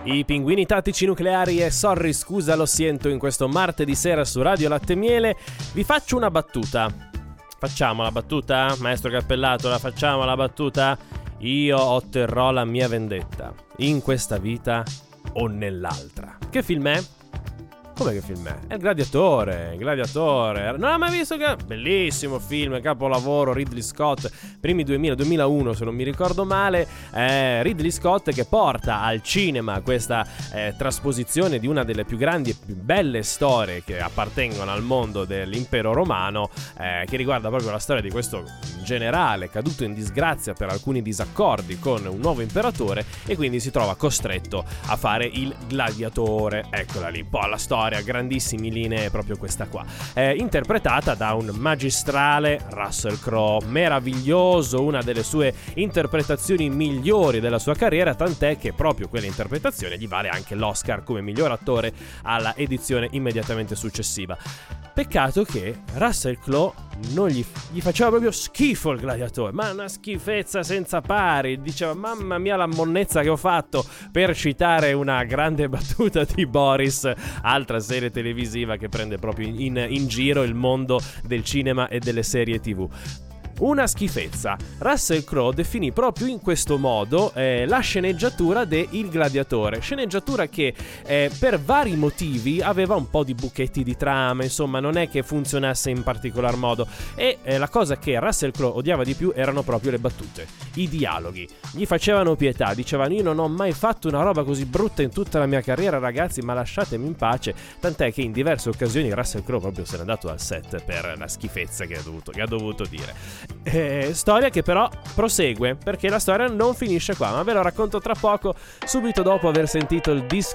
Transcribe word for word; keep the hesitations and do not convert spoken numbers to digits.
I pinguini tattici nucleari e sorry scusa lo siento in questo martedì sera su Radio Latte Miele. Vi faccio una battuta. Facciamo la battuta? Maestro Cappellato, la facciamo la battuta? Io otterrò la mia vendetta in questa vita o nell'altra. Che film è? Come che film è? È il Gladiatore, il Gladiatore. Non l'ho mai visto? Che... Bellissimo film, capolavoro, Ridley Scott, primi duemila duemilauno se non mi ricordo male. eh, Ridley Scott che porta al cinema questa eh, trasposizione di una delle più grandi e più belle storie che appartengono al mondo dell'impero romano, eh, che riguarda proprio la storia di questo generale caduto in disgrazia per alcuni disaccordi con un nuovo imperatore e quindi si trova costretto a fare il gladiatore. Eccola lì, un po' la storia, grandissimi linee, proprio questa qua, eh, interpretata da un magistrale Russell Crowe, meraviglioso, una delle sue interpretazioni migliori della sua carriera, tant'è che proprio quella interpretazione gli vale anche l'Oscar come miglior attore alla edizione immediatamente successiva. Peccato che Russell Crowe non gli, gli faceva proprio schifo il gladiatore, ma una schifezza senza pari. Diceva mamma mia la monnezza che ho fatto, per citare una grande battuta di Boris, altra serie televisiva che prende proprio in, in giro il mondo del cinema e delle serie tv. Una schifezza. Russell Crowe definì proprio in questo modo eh, la sceneggiatura de Il Gladiatore, sceneggiatura che eh, per vari motivi aveva un po' di buchetti di trama, insomma non è che funzionasse in particolar modo, e eh, la cosa che Russell Crowe odiava di più erano proprio le battute, i dialoghi. Gli facevano pietà, dicevano io non ho mai fatto una roba così brutta in tutta la mia carriera ragazzi, ma lasciatemi in pace, tant'è che in diverse occasioni Russell Crowe proprio se n'è andato dal set per la schifezza che ha dovuto, che ha dovuto dire. Eh, storia che però prosegue, perché la storia non finisce qua, ma ve lo racconto tra poco, subito dopo aver sentito il disco